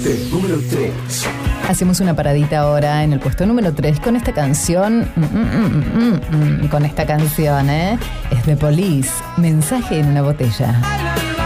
puesto número 3. Hacemos una paradita ahora en el puesto número 3 con esta canción. Con esta canción, Es The Police. Mensaje en una botella.